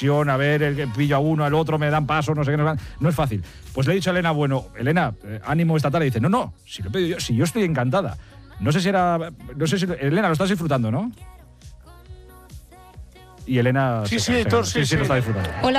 presión, a ver, el que pillo a uno, al otro, me dan paso, no sé qué, no es fácil. Pues le he dicho a Elena, bueno, Elena, ánimo esta tarde. Y dice, no, si lo he pedido yo, si yo estoy encantada. No sé si Elena, lo estás disfrutando, ¿no? Y Elena... Sí, sí, Héctor, sí, lo está disfrutando. Hola.